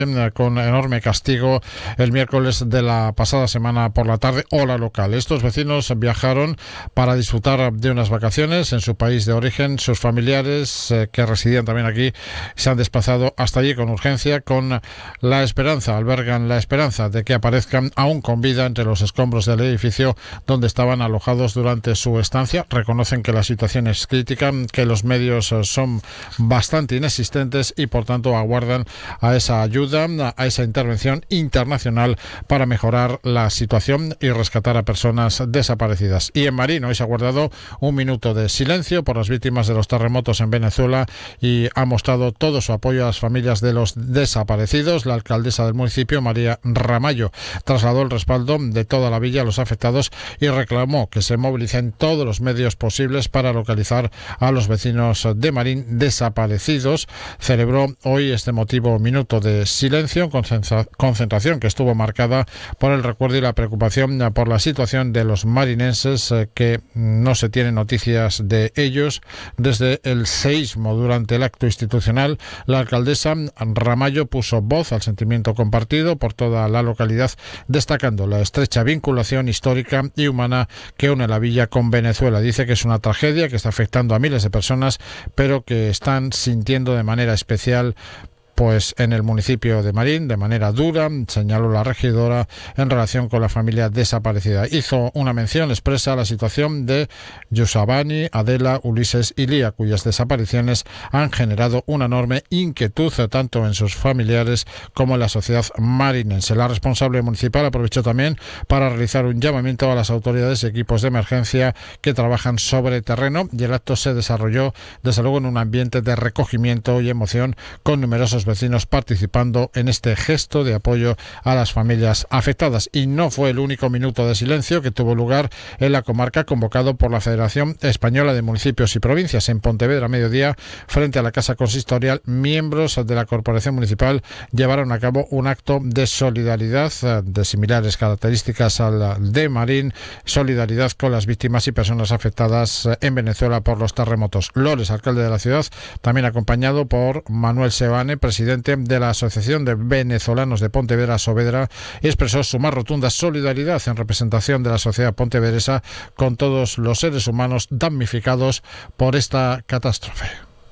con enorme castigo el miércoles de la pasada semana por la tarde, hora local. Estos vecinos viajaron para disfrutar de unas vacaciones en su país de origen. Sus familiares que residían también aquí se han desplazado hasta allí con urgencia, con la esperanza, albergan la esperanza de que aparezcan aún con vida entre los escombros del edificio donde estaban alojados durante su estancia. Reconocen que la situación es crítica, que los medios son bastante inexistentes y por tanto aguardan a esa ayuda, a esa intervención internacional para mejorar la situación y rescatar a personas desaparecidas. Y en Marín hoy se ha guardado un minuto de silencio por las víctimas de los terremotos en Venezuela y ha mostrado todo su apoyo a las familias de los desaparecidos. La alcaldesa del municipio, María Ramallo, trasladó el respaldo de toda la villa a los afectados y reclamó que se movilicen todos los medios posibles para localizar a los vecinos de Marín desaparecidos. Celebró hoy este emotivo minuto de silencio, concentración que estuvo marcada por el recuerdo y la preocupación por la situación de los marinenses, que no se tienen noticias de ellos desde el seísmo. Durante el acto institucional, la alcaldesa Ramallo puso voz al sentimiento compartido por toda la localidad, destacando la estrecha vinculación histórica y humana que une la villa con Venezuela. Dice que es una tragedia que está afectando a miles de personas, pero que están sintiendo de manera especial pues en el municipio de Marín, de manera dura, señaló la regidora en relación con la familia desaparecida. Hizo una mención expresa a la situación de Yusabani, Adela, Ulises y Lía, cuyas desapariciones han generado una enorme inquietud tanto en sus familiares como en la sociedad marinense. La responsable municipal aprovechó también para realizar un llamamiento a las autoridades y equipos de emergencia que trabajan sobre terreno, y el acto se desarrolló desde luego en un ambiente de recogimiento y emoción, con numerosos vecinos participando en este gesto de apoyo a las familias afectadas. Y no fue el único minuto de silencio que tuvo lugar en la comarca, convocado por la Federación Española de Municipios y Provincias. En Pontevedra, a mediodía, frente a la Casa Consistorial, miembros de la Corporación Municipal llevaron a cabo un acto de solidaridad de similares características al de Marín, solidaridad con las víctimas y personas afectadas en Venezuela por los terremotos. Lores, alcalde de la ciudad, también acompañado por Manuel Seoane, presidente de la Asociación de Venezolanos de Pontevedra, Saavedra, expresó su más rotunda solidaridad en representación de la sociedad pontevedresa con todos los seres humanos damnificados por esta catástrofe.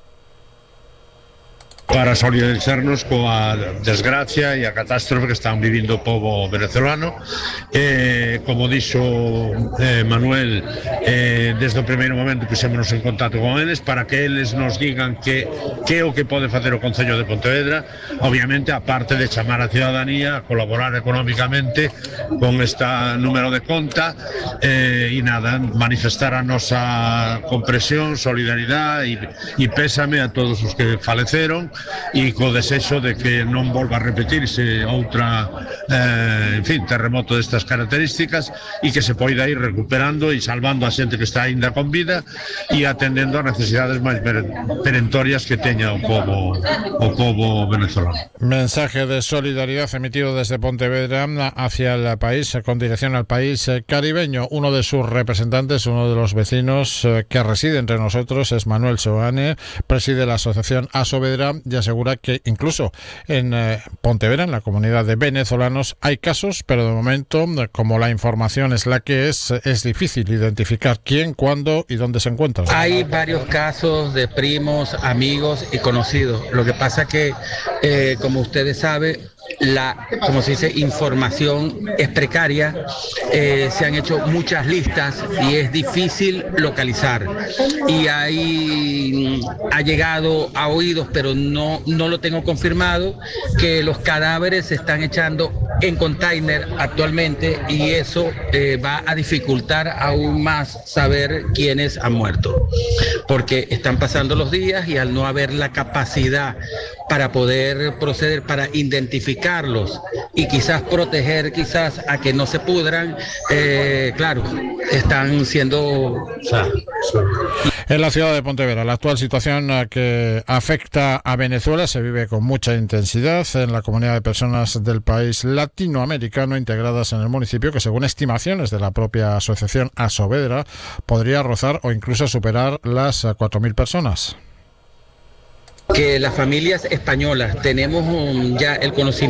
Para solidarizarnos coa desgracia e a catástrofe que están vivindo o povo venezolano. Como dixo Manuel, desde o primeiro momento puxémonos en contacto con eles para que eles nos digan que é o que pode facer o Concello de Pontevedra, obviamente, aparte de chamar a ciudadanía a colaborar económicamente con este número de conta, e nada, manifestar a nosa comprensión, solidaridade e pésame a todos os que faleceron, e co desexo de que non volva a repetirse outra terremoto destas características, e que se poida ir recuperando e salvando a xente que está aínda con vida e atendendo as necesidades máis perentorias que teña o povo venezolano. Mensaje de solidaridad emitido desde Pontevedra hacia el país, con dirección al país caribeño. Uno de sus representantes, uno de los vecinos que reside entre nosotros, es Manuel Seoane, preside la asociación Saavedra y asegura que incluso en Pontevedra, en la comunidad de venezolanos, hay casos, pero de momento, como la información es la que es difícil identificar quién, cuándo y dónde se encuentran. Hay varios casos de primos, amigos y conocidos. Lo que pasa que, como ustedes saben, como se dice, información es precaria, se han hecho muchas listas y es difícil localizar, y ha llegado a oídos, pero no lo tengo confirmado, que los cadáveres se están echando en container actualmente, y eso va a dificultar aún más saber quiénes han muerto, porque están pasando los días y al no haber la capacidad para poder proceder, para identificarlos y quizás proteger a que no se pudran, claro, están siendo... En la ciudad de Pontevedra, la actual situación que afecta a Venezuela se vive con mucha intensidad en la comunidad de personas del país latinoamericano integradas en el municipio, que según estimaciones de la propia asociación Saavedra podría rozar o incluso superar las 4.000 personas. que las familias españolas tenemos ya el conocimiento